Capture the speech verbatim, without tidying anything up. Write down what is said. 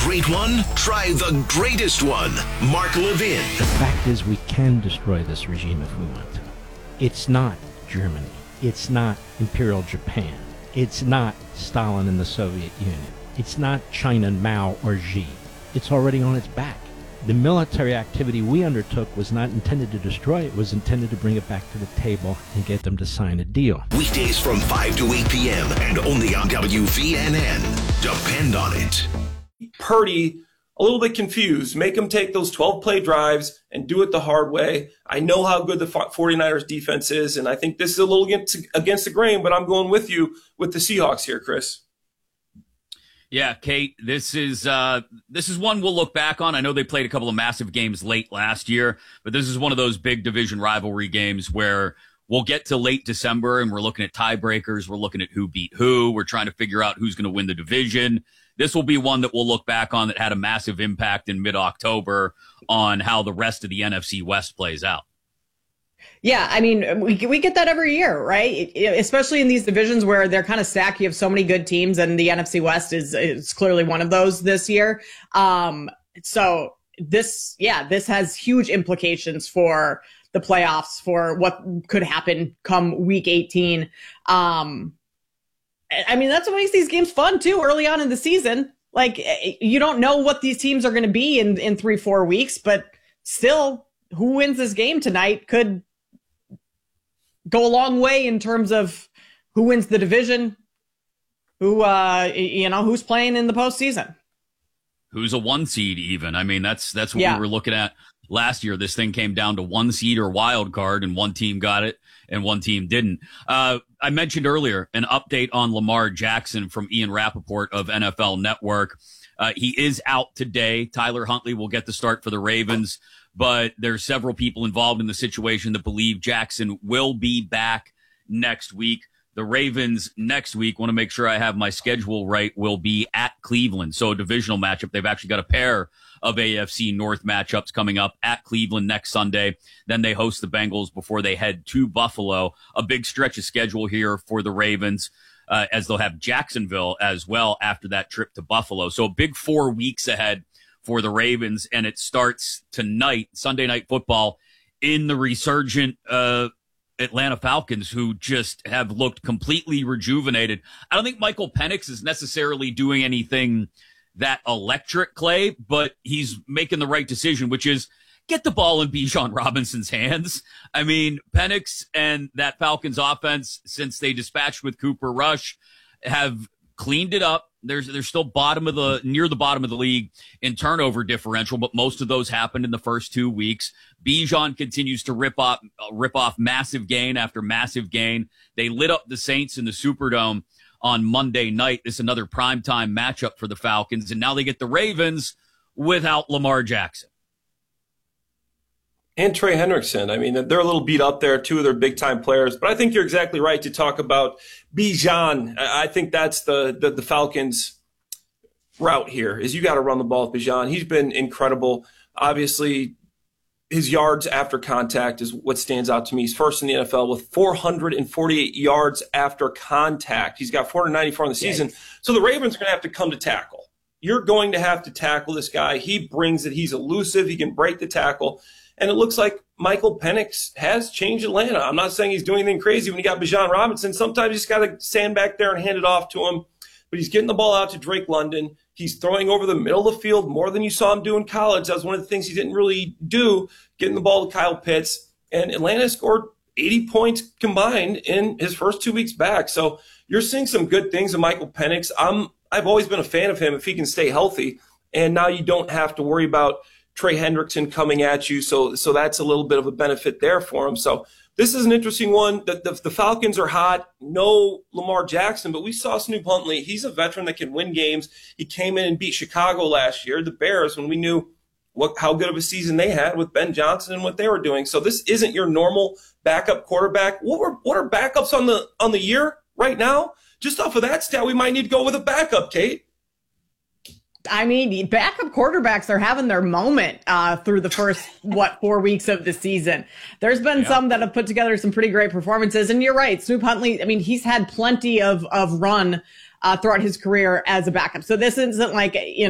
great one? Try the greatest one. Mark Levin. The fact is, we can destroy this regime if we want to. It's not Germany. It's not Imperial Japan. It's not Stalin and the Soviet Union. It's not China, Mao, or Xi. It's already on its back. The military activity we undertook was not intended to destroy it. It was intended to bring it back to the table and get them to sign a deal. Weekdays from five to eight p.m. and only on W V N N. Depend on it. Purdy, a little bit confused. Make him take those twelve-play drives and do it the hard way. I know how good the 49ers defense is, and I think this is a little against, against the grain, but I'm going with you with the Seahawks here, Chris. Yeah, Kate, this is uh, this is one we'll look back on. I know they played a couple of massive games late last year, but this is one of those big division rivalry games where we'll get to late December and we're looking at tiebreakers. We're looking at who beat who. We're trying to figure out who's going to win the division. This will be one that we'll look back on that had a massive impact in mid-October on how the rest of the N F C West plays out. Yeah, I mean, we we get that every year, right? Especially in these divisions where they're kind of stacked. You have so many good teams, and the N F C West is is clearly one of those this year. Um, so this, yeah, this has huge implications for the playoffs, for what could happen come week eighteen. Um, I mean, that's what makes these games fun too. Early on in the season, like you don't know what these teams are going to be in in three, four weeks, but still, who wins this game tonight could go a long way in terms of who wins the division, who, uh, you know, who's playing in the postseason. Who's a one seed even. I mean, that's, that's what yeah. we were looking at last year. This thing came down to one seed or wild card, and one team got it and one team didn't. Uh, I mentioned earlier an update on Lamar Jackson from Ian Rappaport of N F L Network. Uh, he is out today. Tyler Huntley will get the start for the Ravens, but there's several people involved in the situation that believe Jackson will be back next week. The Ravens next week, want to make sure I have my schedule right, will be at Cleveland. So a divisional matchup. They've actually got a pair of A F C North matchups coming up at Cleveland next Sunday. Then they host the Bengals before they head to Buffalo. A big stretch of schedule here for the Ravens, uh, as they'll have Jacksonville as well after that trip to Buffalo. So a big four weeks ahead for the Ravens, and it starts tonight, Sunday Night Football, in the resurgent uh Atlanta Falcons, who just have looked completely rejuvenated. I don't think Michael Penix is necessarily doing anything that electric, Clay, but he's making the right decision, which is get the ball in Bijan Robinson's hands. I mean, Penix and that Falcons offense, since they dispatched with Cooper Rush, have cleaned it up. There's, they're still bottom of the, near the bottom of the league in turnover differential, but most of those happened in the first two weeks. Bijan continues to rip off, uh, rip off massive gain after massive gain. They lit up the Saints in the Superdome on Monday night. This is another primetime matchup for the Falcons, and now they get the Ravens without Lamar Jackson. And Trey Hendrickson. I mean, they're a little beat up there, two of their big-time players. But I think you're exactly right to talk about Bijan. I think that's the, the, the Falcons' route here, is you got to run the ball with Bijan. He's been incredible. Obviously, his yards after contact is what stands out to me. He's first in the N F L with four hundred forty-eight yards after contact. He's got four hundred ninety-four in the season. Yes. So the Ravens are going to have to come to tackle. You're going to have to tackle this guy. He brings it. He's elusive. He can break the tackle. And it looks like Michael Penix has changed Atlanta. I'm not saying he's doing anything crazy when you got Bijan Robinson. Sometimes you just got to stand back there and hand it off to him. But he's getting the ball out to Drake London. He's throwing over the middle of the field more than you saw him do in college. That was one of the things he didn't really do, getting the ball to Kyle Pitts. And Atlanta scored eighty points combined in his first two weeks back. So you're seeing some good things in Michael Penix. I'm, I've always been a fan of him if he can stay healthy. And now you don't have to worry about Trey Hendrickson coming at you, so so that's a little bit of a benefit there for him. So this is an interesting one. The, the, the Falcons are hot. No Lamar Jackson, but we saw Snoop Huntley. He's a veteran that can win games. He came in and beat Chicago last year, the Bears, when we knew what how good of a season they had with Ben Johnson and what they were doing. So this isn't your normal backup quarterback. What were what are backups on the on the year right now? Just off of that stat, we might need to go with a backup, Kate. I mean, backup quarterbacks are having their moment uh, through the first, what, four weeks of the season. There's been yeah. some that have put together some pretty great performances. And you're right, Snoop Huntley, I mean, he's had plenty of, of run uh, throughout his career as a backup. So this isn't like, you know,